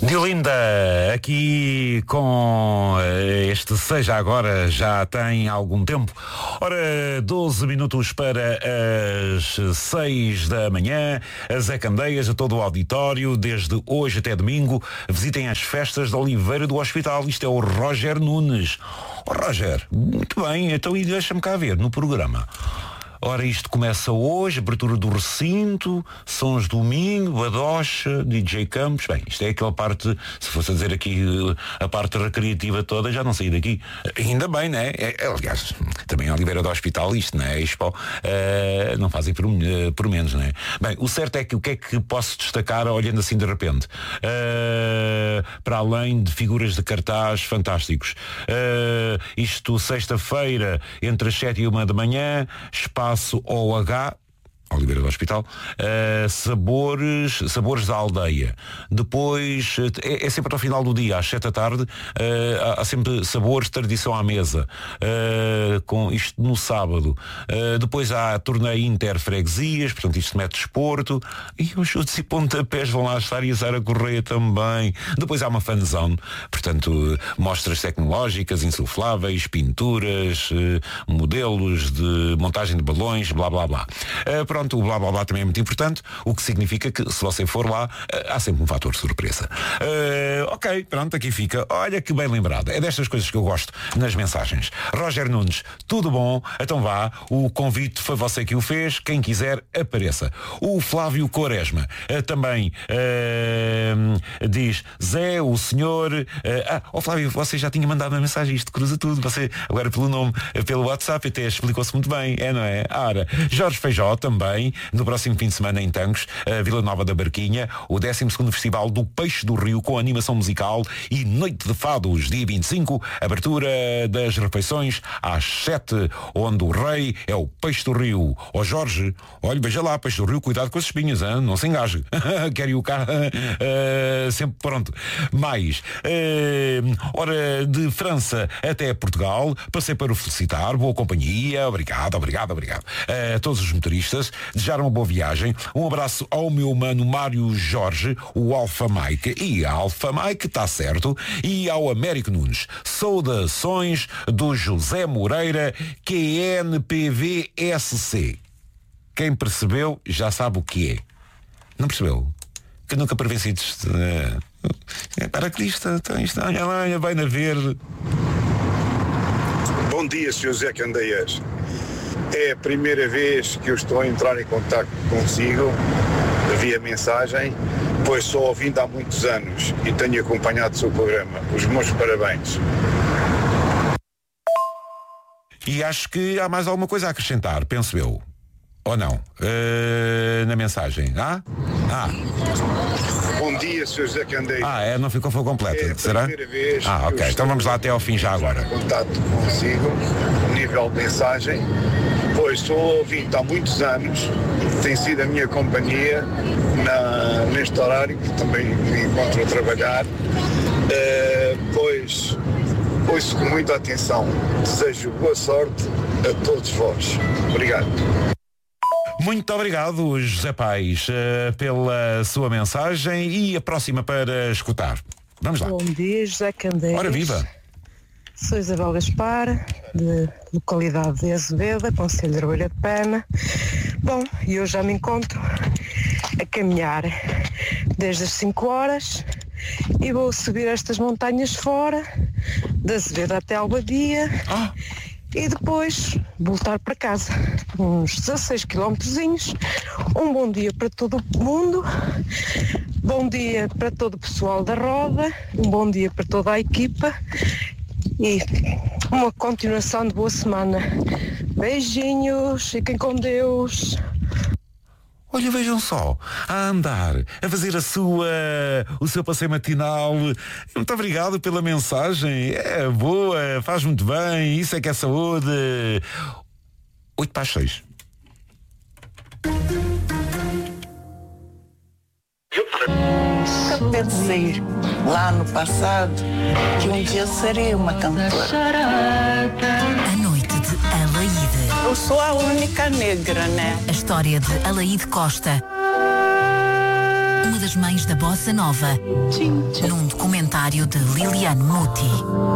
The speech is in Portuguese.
Diolinda, aqui com este Seja Agora já tem algum tempo. Ora, 12 minutos para as 6 da manhã. A Zé Candeias, a todo o auditório, desde hoje até domingo, visitem as festas da Oliveira do Hospital. Isto é o Roger Nunes. Oh, Roger, muito bem, então e deixa-me cá ver no programa. Ora, isto começa hoje, abertura do recinto, sons domingo, Badocha, DJ Campos. Bem, isto é aquela parte, se fosse a dizer aqui a parte recreativa toda, já não saí daqui. Ainda bem, né? Aliás, também a Oliveira do Hospital, isto, né? Expo, não fazem por menos, né? Bem, o certo é que o que é que posso destacar olhando assim de repente? Para além de figuras de cartaz fantásticos. Isto, sexta-feira, entre as 7 e 1 da manhã, espaço OH, Oliveira do Hospital, sabores da aldeia. Depois, é sempre ao final do dia, às 7 da tarde, há sempre sabores de tradição à mesa, com isto no sábado. Depois há torneio interfreguesias, portanto isto mete desporto, e os chutes e pontapés vão lá estar, e a Sara Correia também. Depois há uma fanzone, portanto mostras tecnológicas, insufláveis, pinturas, modelos de montagem de balões, blá blá blá. Pronto, o blá blá blá também é muito importante, o que significa que se você for lá, há sempre um fator de surpresa. Ok, pronto, aqui fica. Olha que bem lembrado. É destas coisas que eu gosto nas mensagens. Roger Nunes, tudo bom? Então vá, o convite foi você que o fez, quem quiser apareça. O Flávio Quaresma também diz: Zé, o senhor... Flávio, você já tinha mandado uma mensagem, isto cruza tudo, você agora pelo nome, pelo WhatsApp até explicou-se muito bem, não é? Ora, Jorge Feijó também, no próximo fim de semana em Tancos, Vila Nova da Barquinha, o 12º Festival do Peixe do Rio, com animação musical e noite de fados, dia 25, abertura das refeições às 7, onde o rei é o Peixe do Rio. Ó Jorge, olha, veja lá, Peixe do Rio, cuidado com as espinhas, hein? Não se engaje. Quer ir o cá sempre pronto. Mais, ora, de França até Portugal, passei para o felicitar, boa companhia, obrigado. A todos os motoristas, desejar uma boa viagem. Um abraço ao meu mano Mário Jorge, o Alfa Mike, e a Alfa Mike, está certo, e ao Américo Nunes. Saudações do José Moreira, QNPVSC. Quem percebeu já sabe o que é. Não percebeu? Que nunca prevencidos. Paraquedista, olha, vai na verde. Bom dia, Sr. Zé Candeias. É a primeira vez que eu estou a entrar em contato consigo via mensagem, pois sou ouvinte há muitos anos e tenho acompanhado o seu programa. Os meus parabéns. E acho que há mais alguma coisa a acrescentar, penso eu. Ou não? Na mensagem. Bom dia, Sr. Zé Candeias. Não ficou completa. Será? Vez ok. Então vamos lá até ao fim já agora. Contato consigo, nível de mensagem, pois sou ouvinte há muitos anos, tem sido a minha companhia neste horário que também me encontro a trabalhar, pois ouço com muita atenção. Desejo boa sorte a todos vós. Obrigado. Muito obrigado, José Paes, pela sua mensagem, e a próxima para escutar. Vamos lá. Bom dia, José Candeias. Ora viva. Sou Isabel Gaspar, de localidade de Azevedo, Concelho de Arbeira de Pena. Bom, e eu já me encontro a caminhar desde as 5 horas e vou subir estas montanhas fora, de Azevedo até Albadia. E depois voltar para casa, uns 16 quilómetrozinhos. Um bom dia para todo o mundo, bom dia para todo o pessoal da Roda, um bom dia para toda a equipa e uma continuação de boa semana. Beijinhos, fiquem com Deus. Olha, vejam só, a andar, a fazer o seu passeio matinal. Muito obrigado pela mensagem. É boa, faz muito bem, isso é que é saúde. 8 para as 6. Nunca pensei lá no passado que um dia serei uma cantora. A noite de Alaíde. Eu sou a única negra, né? A história de Alaíde Costa. Uma das das mães da Bossa Nova, num documentário de Liliane Muti.